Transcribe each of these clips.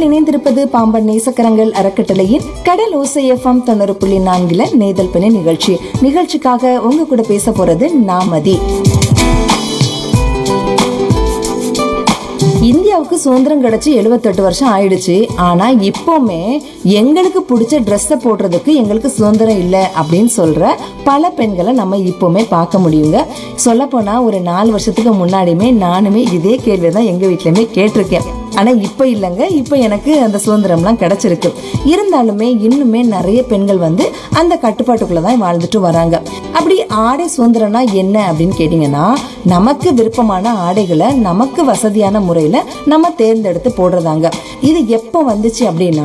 இணைந்திருப்பது பாம்பன் நேசக்கரங்கள் அறக்கட்டளையின் கடல் ஓசை எஃப்எம் 90.4 நேதல் பிணை நிகழ்ச்சிக்காக உங்க கூட பேச போறது நாமதி. இந்தியாவுக்கு சுதந்திரம் கிடைச்சி 78 வருஷம் ஆயிடுச்சு. ஆனா இப்பவுமே எங்களுக்கு பிடிச்ச ட்ரெஸ்ஸை போடுறதுக்கு எங்களுக்கு சுதந்திரம் இல்லை அப்படின்னு சொல்ற பல பெண்களை நம்ம இப்பவுமே பார்க்க முடியுங்க. சொல்ல போனா ஒரு 4 வருஷத்துக்கு முன்னாடியுமே நானுமே இதே கேள்விதான் எங்க வீட்லயுமே கேட்டிருக்கேன். ஆனா இப்ப இல்லைங்க, இப்ப எனக்கு அந்த சுதந்திரம்லாம் கிடைச்சிருக்கு. இருந்தாலுமே இன்னுமே நிறைய பெண்கள் அந்த கட்டுப்பாட்டுக்குள்ளதான் வாழ்ந்துட்டு வராங்க. அப்படி ஆடை சுதந்திரம்னா என்ன அப்படின்னு கேட்டீங்கன்னா, நமக்கு விருப்பமான ஆடைகளை நமக்கு வசதியான முறையில நம்ம தேர்ந்தெடுத்து போடுறதாங்க. இது எப்ப வந்துச்சு அப்படின்னா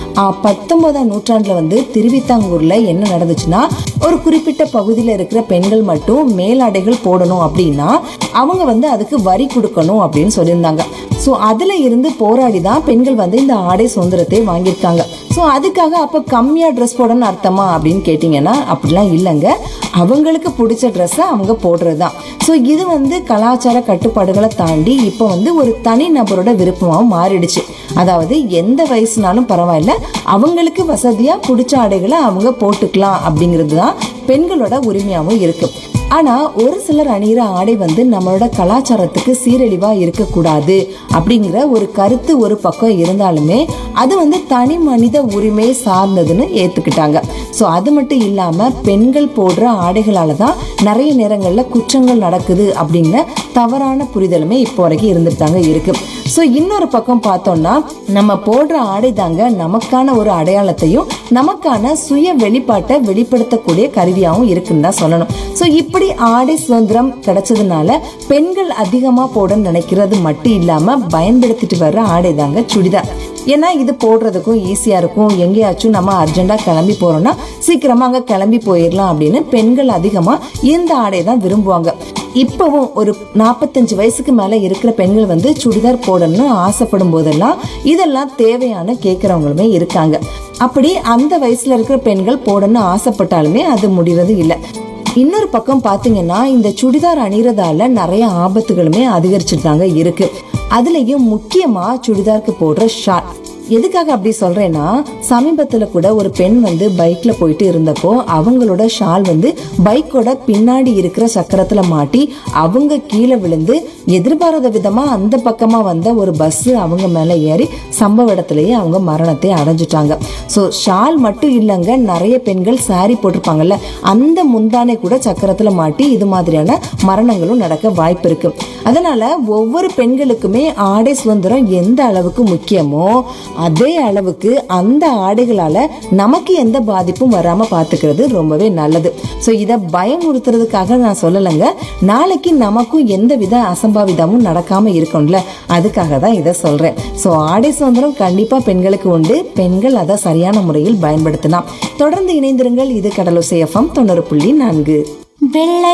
19ஆம் நூற்றாண்டுல திருவிதாங்கூர்ல என்ன நடந்துச்சுன்னா, ஒரு குறிப்பிட்ட பகுதியில இருக்கிற பெண்கள் மட்டும் மேலாடைகள் போடணும் அப்படின்னா அவங்க அதுக்கு வரி கொடுக்கணும் அப்படின்னு சொல்லியிருந்தாங்க. சோ அதுல இருந்து போராடிதான் பெண்கள் இந்த ஆடை சுதந்திரத்தை வாங்கியிருக்காங்க. சோ அதுக்காக அப்ப கம்மியா ட்ரெஸ் போடணும்னு அர்த்தமா அப்படின்னு கேட்டீங்கன்னா அப்படிலாம் இல்லைங்க. அவங்களுக்கு பிடிச்ச ட்ரெஸ் அவங்க போடுறதுதான். சோ இது கலாச்சார கட்டுப்பாடுகளை தாண்டி இப்ப ஒரு தனி நபரோட விருப்பமாவும் மாறிடுச்சு. அதாவது எந்த வயசுனாலும் பரவாயில்ல, அவங்களுக்கு வசதியா பிடிச்ச ஆடைகளை அவங்க போட்டுக்கலாம் அப்படிங்கிறது தான் பெண்களோட உரிமையாவும் இருக்கு. ஆனா ஒரு சிலர் அணிகிற ஆடை நம்மளோட கலாச்சாரத்துக்கு சீரழிவா இருக்கக்கூடாது அப்படிங்கிற ஒரு கருத்து ஒரு பக்கம் இருந்தாலுமே அது தனி மனித உரிமை சார்ந்ததுன்னு ஏத்துக்கிட்டாங்க. சோ அது மட்டும் இல்லாம பெண்கள் போடுற ஆடைகளாலதான் நிறைய நேரங்கள்ல குற்றங்கள் நடக்குது அப்படிங்கிற தவறான புரிதலுமே இப்போ வரைக்கும் இருந்துட்டாங்க இருக்கு. சோ இன்னொரு பக்கம் பார்த்தோம்னா நம்ம போடுற ஆடை தாங்க நமக்கான ஒரு அடையாளத்தையும் நமக்கான சுய வெளிப்பாட்டை வெளிப்படுத்தக்கூடிய கருவியாகவும் இருக்குன்னு தான் சொல்லணும். சோ இப்படி ஆடை சுதந்திரம் கிடைச்சதுனால பெண்கள் அதிகமா போட நினைக்கிறது மட்டும் இல்லாம பயன்படுத்திட்டு வர்ற ஆடை தாங்க சுடிதார். ஏன்னா இது போடுறதுக்கும் ஈஸியா இருக்கும். எங்கேயாச்சும் நம்ம அர்ஜென்டா கிளம்பி போறோம்னா சீக்கிரமா அங்க கிளம்பி போயிடலாம் அப்படின்னு பெண்கள் அதிகமா இந்த ஆடை தான் விரும்புவாங்க. இப்பவும் ஒரு 45 வயசுக்கு மேல இருக்கிற பெண்கள் சுடிதார் போடணும்னு ஆசைப்படும் போதெல்லாம் இதெல்லாம் தேவையான கேட்கறவங்களுமே இருக்காங்க. அப்படி அந்த வயசுல இருக்கிற பெண்கள் போடணும்னு ஆசைப்பட்டாலுமே அது முடிவது இல்லை. இன்னொரு பக்கம் பாத்தீங்கன்னா இந்த சுடிதார் அணிறதால நிறைய ஆபத்துகளுமே அதிகரிச்சுட்டாங்க இருக்கு. அதுலயும் முக்கியமா சுடிதாருக்கு போடுற ஷார்ட். எதுக்காக அப்படி சொல்றேன்னா, சமீபத்துல கூட ஒரு பெண் பைக்ல போயிட்டு இருந்தப்போ அவங்களோட ஷால் பைக்கோட பின்னாடி இருக்கிற சக்கரத்துல மாட்டி அவங்க கீழே விழுந்து எதிர்பாராத விதமா அந்த பக்கமா வந்த ஒரு பஸ் அவங்க மேல ஏறி சம்பவ இடத்திலேயே அவங்க மரணத்தை அடைஞ்சிட்டாங்க. சோ ஷால் மட்டும் இல்லைங்க, நிறைய பெண்கள் சாரி போட்டிருப்பாங்கல்ல அந்த முந்தானை கூட சக்கரத்துல மாட்டி இது மாதிரியான மரணங்களும் நடக்க வாய்ப்பு இருக்கு. அதனால ஒவ்வொரு பெண்களுக்குமே ஆடை சுதந்திரம் எந்த அளவுக்கு முக்கியமோ அதே அளவுக்கு அந்த ஆடைகளால நமக்கு எந்த பாதிப்பும் வராம பாத்துக்கிறது ரொம்பவே நல்லது. சோ இத பயமுறுத்துறதுக்காக நான் சொல்லலைங்க, நாளைக்கு நமக்கும் எந்த வித அசம்பாவிதமும் நடக்காம இருக்கும்ல, அதுக்காக தான் இத சொல்றேன். சோ ஆடை சுதந்திரம் கண்டிப்பா பெண்களுக்கு உண்டு. பெண்கள் அதை சரியான முறையில் பயன்படுத்தலாம். தொடர்ந்து இணைந்திருங்கள். இது கடலோசை எஃப்எம் 90.4.